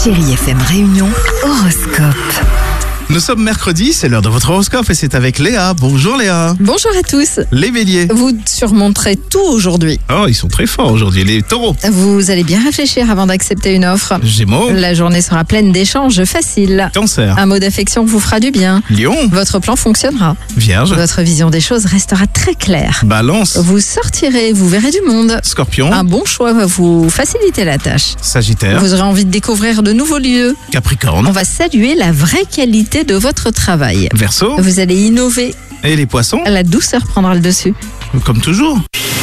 Chérie FM Réunion, horoscope. Nous sommes mercredi, c'est l'heure de votre horoscope et c'est avec Léa. Bonjour Léa. Bonjour à tous. Les béliers. Vous surmonterez tout aujourd'hui. Oh, ils sont très forts aujourd'hui. Les taureaux. Vous allez bien réfléchir avant d'accepter une offre. Gémeaux. La journée sera pleine d'échanges faciles. Cancer. Un mot d'affection vous fera du bien. Lion. Votre plan fonctionnera. Vierge. Votre vision des choses restera très claire. Balance. Vous sortirez, vous verrez du monde. Scorpion. Un bon choix va vous faciliter la tâche. Sagittaire. Vous aurez envie de découvrir de nouveaux lieux. Capricorne. On va saluer la vraie qualité de votre travail. Verseau. Vous allez innover. Et les poissons, La douceur prendra le dessus. comme toujours.